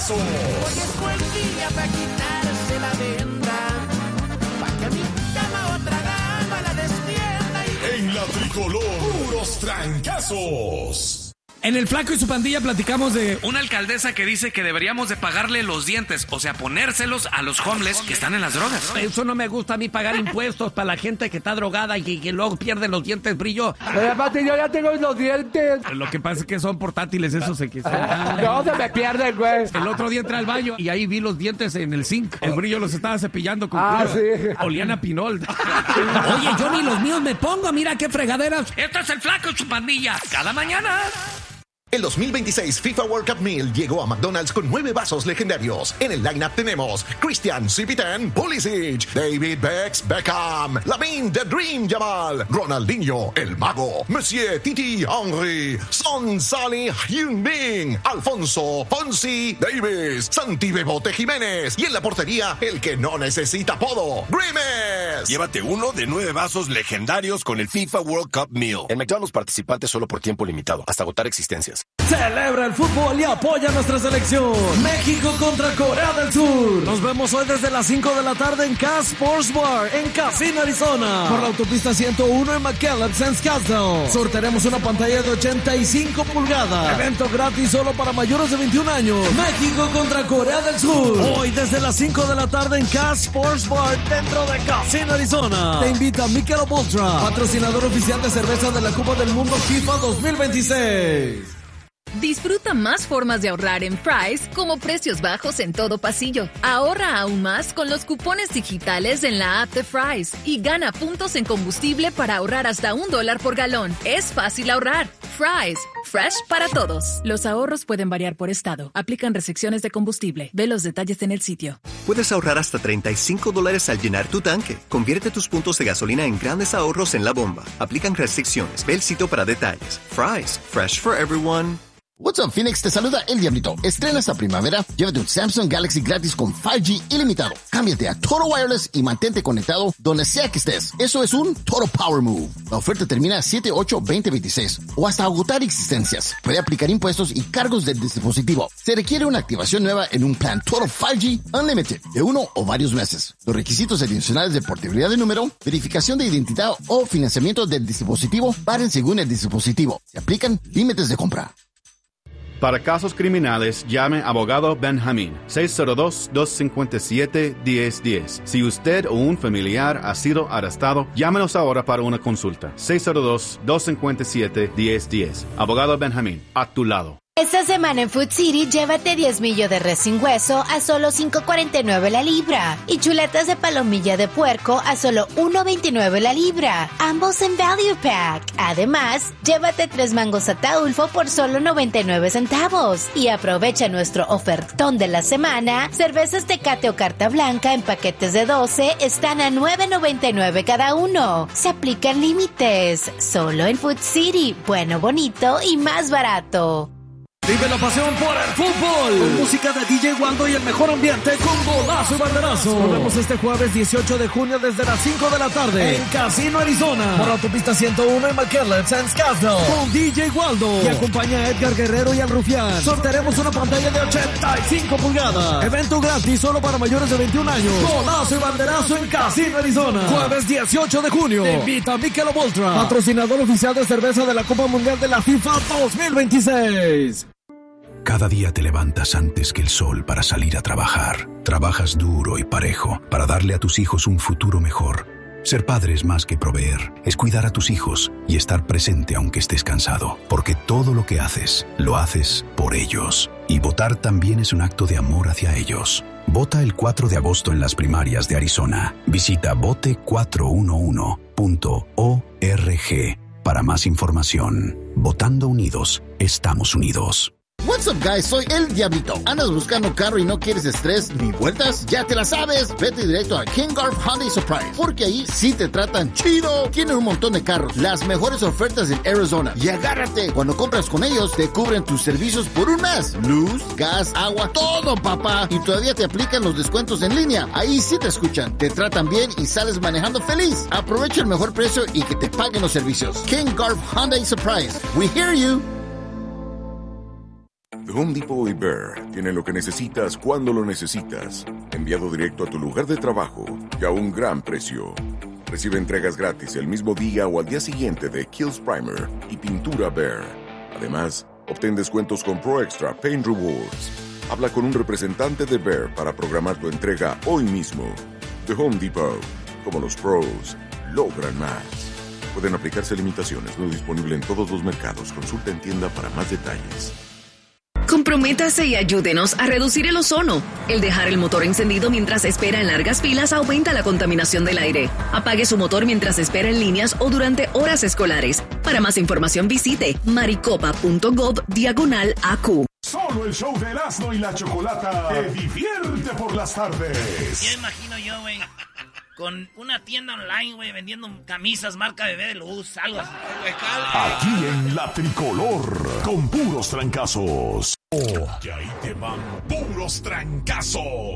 trancazos. Hoy es buen día para quitarse la venda, para que mi cama otra dama la despierta y... En la tricolor, puros trancazos. En el Flaco y su pandilla platicamos de una alcaldesa que dice que deberíamos de pagarle los dientes, o sea, ponérselos a los homeless que están en las drogas. Eso no me gusta a mí, pagar impuestos para la gente que está drogada y que luego pierde los dientes, brillo. Aparte, yo ya tengo los dientes. Lo que pasa es que son portátiles, eso se quiso. No, se me pierden, güey. El otro día entré al baño y ahí vi los dientes en el zinc. El brillo los estaba cepillando con sí. Olían a pinol. Oye, yo ni los míos me pongo, mira qué fregaderas. Esto es el Flaco y su pandilla, cada mañana. El 2026 FIFA World Cup Meal llegó a McDonald's con 9 vasos legendarios. En el lineup tenemos Christian Cipitan Pulisic, David Beckham, Lamine The Dream Yamal, Ronaldinho El Mago, Monsieur Titi Henry, Son Salih Hyun-Min, Alfonso Fonsi Davis, Santi Bebote Jiménez y en la portería el que no necesita apodo, Grimes. Llévate uno de 9 vasos legendarios con el FIFA World Cup Meal. En McDonald's participantes solo por tiempo limitado, hasta agotar existencias. Celebra el fútbol y apoya a nuestra selección. México contra Corea del Sur. Nos vemos hoy desde las 5 de la tarde en Cass Sports Bar, en Casino, Arizona. Por la autopista 101 en McAllen, Scottsdale. Sortearemos una pantalla de 85 pulgadas. Evento gratis solo para mayores de 21 años. México contra Corea del Sur. Hoy desde las 5 de la tarde en Cass Sports Bar, dentro de Casino, Arizona. Te invita Michelob Ultra, patrocinador oficial de cerveza de la Copa del Mundo FIFA 2026. Disfruta más formas de ahorrar en Fry's, como precios bajos en todo pasillo. Ahorra aún más con los cupones digitales en la app de Fry's y gana puntos en combustible para ahorrar hasta $1 por galón. Es fácil ahorrar. Fry's, fresh para todos. Los ahorros pueden variar por estado. Aplican restricciones de combustible. Ve los detalles en el sitio. Puedes ahorrar hasta $35 al llenar tu tanque. Convierte tus puntos de gasolina en grandes ahorros en la bomba. Aplican restricciones. Ve el sitio para detalles. Fry's, fresh for everyone. What's up, Phoenix? Te saluda El Diablito. Estrena esta primavera, llévate un Samsung Galaxy gratis con 5G ilimitado. Cámbiate a Total Wireless y mantente conectado donde sea que estés. Eso es un Total Power Move. La oferta termina 7/8/2026 o hasta agotar existencias. Puede aplicar impuestos y cargos del dispositivo. Se requiere una activación nueva en un plan Total 5G Unlimited de 1 o varios meses. Los requisitos adicionales de portabilidad de número, verificación de identidad o financiamiento del dispositivo varían según el dispositivo. Se aplican límites de compra. Para casos criminales, llame a Abogado Benjamín, 602-257-1010. Si usted o un familiar ha sido arrestado, llámenos ahora para una consulta. 602-257-1010. Abogado Benjamín, a tu lado. Esta semana en Food City, llévate 10 millo de res sin hueso a solo $5.49 la libra y chuletas de palomilla de puerco a solo $1.29 la libra, ambos en Value Pack. Además, llévate 3 mangos Ataulfo por solo 99 centavos y aprovecha nuestro ofertón de la semana. Cervezas Tecate o Carta Blanca en paquetes de 12 están a $9.99 cada uno. Se aplican límites. Solo en Food City. Bueno, bonito y más barato. Vive la pasión por el fútbol. Con música de DJ Waldo y el mejor ambiente con golazo y banderazo. Nos vemos este jueves 18 de junio desde las 5 de la tarde en Casino, Arizona. Por la autopista 101 en McAllen, Scottsdale. Con DJ Waldo. Y acompaña a Edgar Guerrero y al Rufián. Sortearemos una pantalla de 85 pulgadas. Evento gratis solo para mayores de 21 años. Golazo y banderazo en Casino, Arizona. Jueves 18 de junio. Te invita Michelob Ultra, patrocinador oficial de cerveza de la Copa Mundial de la FIFA 2026. Cada día te levantas antes que el sol para salir a trabajar. Trabajas duro y parejo para darle a tus hijos un futuro mejor. Ser padre es más que proveer, es cuidar a tus hijos y estar presente aunque estés cansado. Porque todo lo que haces, lo haces por ellos. Y votar también es un acto de amor hacia ellos. Vota el 4 de agosto en las primarias de Arizona. Visita vote411.org para más información. Votando unidos, estamos unidos. What's up, guys? Soy El Diablito. ¿Andas buscando carro y no quieres estrés ni vueltas? Ya te la sabes. Vete directo a King Garf Hyundai Surprise, porque ahí sí te tratan chido. Tienen un montón de carros, las mejores ofertas en Arizona. Y agárrate, cuando compras con ellos, te cubren tus servicios por un mes. Luz, gas, agua, todo, papá. Y todavía te aplican los descuentos en línea. Ahí sí te escuchan, te tratan bien y sales manejando feliz. Aprovecha el mejor precio y que te paguen los servicios. King Garf Hyundai Surprise. We hear you. The Home Depot y Bear tienen lo que necesitas cuando lo necesitas. Enviado directo a tu lugar de trabajo y a un gran precio. Recibe entregas gratis el mismo día o al día siguiente de Kills Primer y pintura Bear. Además, obtén descuentos con Pro Extra Paint Rewards. Habla con un representante de Bear para programar tu entrega hoy mismo. The Home Depot. Como los pros, logran más. Pueden aplicarse limitaciones. No disponible en todos los mercados. Consulta en tienda para más detalles. Comprométase y ayúdenos a reducir el ozono. El dejar el motor encendido mientras espera en largas filas aumenta la contaminación del aire. Apague su motor mientras espera en líneas o durante horas escolares. Para más información visite maricopa.gov/AQ. Solo el show de Erasmo y la Chocolata te divierte por las tardes. Yo imagino yo, güey, con una tienda online, güey, vendiendo camisas marca Bebé de Luz, algo así. Aquí en La Tricolor, con puros trancazos. Y ahí te van puros trancazos.